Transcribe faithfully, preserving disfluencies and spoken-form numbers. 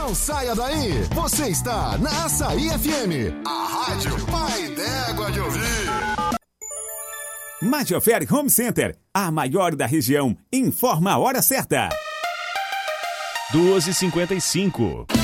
Não saia daí. Você está na Açaí F M, a rádio pai d'égua de ouvir. Majoferi Home Center, a maior da região, informa a hora certa. duas e cinquenta e cinco.